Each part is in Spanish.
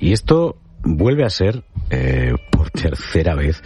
Y esto vuelve a ser, por tercera vez,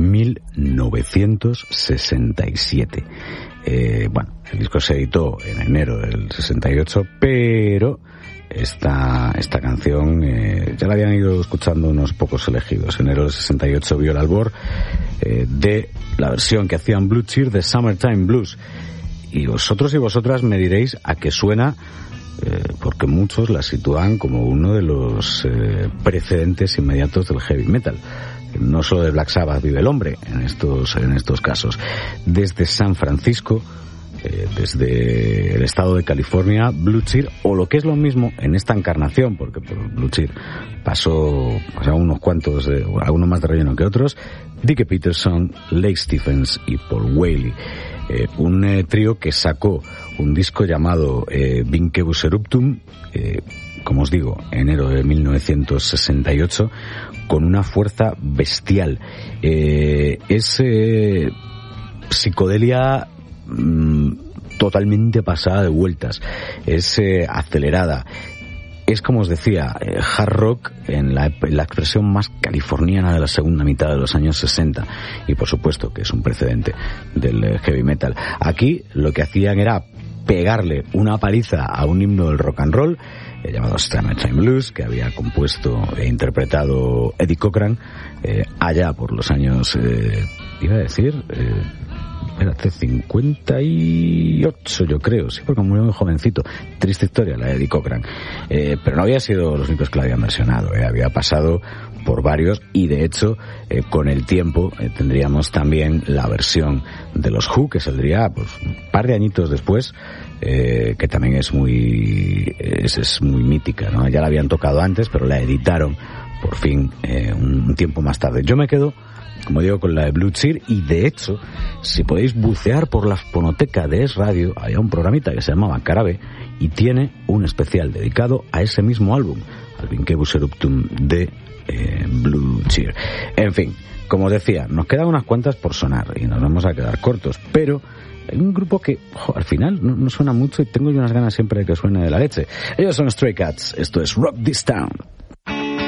1967. Bueno, el disco se editó en enero del 68, pero esta canción ya la habían ido escuchando unos pocos elegidos. En enero del 68 vio el albor de la versión que hacían Blue Cheer de Summertime Blues. Y vosotros y vosotras me diréis a qué suena, porque muchos la sitúan como uno de los precedentes inmediatos del heavy metal. No solo de Black Sabbath vive el hombre en estos casos. Desde San Francisco, desde el estado de California, Blue Cheer, o lo que es lo mismo en esta encarnación, porque por Blue Cheer pasó unos cuantos, algunos más de relleno que otros, Dickie Peterson, Lake Stephens y Paul Whaley. Un trío que sacó un disco llamado Vincebus Eruptum, como os digo, enero de 1968, con una fuerza bestial. Es psicodelia totalmente pasada de vueltas, es acelerada, es, como os decía, hard rock en la expresión más californiana de la segunda mitad de los años 60, y por supuesto que es un precedente del heavy metal. Aquí lo que hacían era pegarle una paliza a un himno del rock and roll llamado Summertime Blues, que había compuesto e interpretado Eddie Cochran allá por los años, iba a decir, hace 58, yo creo, sí, porque murió muy jovencito. Triste historia la de Eddie Cochran. Pero no había sido los únicos que la habían versionado, había pasado por varios, y de hecho, con el tiempo, tendríamos también la versión de los Who, que saldría pues un par de añitos después, que también es muy mítica, ¿no? Ya la habían tocado antes, pero la editaron por fin un tiempo más tarde. Yo me quedo, como digo, con la de Blue Cheer, y de hecho, si podéis bucear por la fonoteca de Es Radio, había un programita que se llamaba Carabe, y tiene un especial dedicado a ese mismo álbum, al Vincebus Eruptum de Blue Cheer. En fin, como decía, nos quedan unas cuantas por sonar y nos vamos a quedar cortos, pero hay un grupo que al final no suena mucho, y tengo yo unas ganas siempre de que suene de la leche. Ellos son Stray Cats, esto es Rock This Town.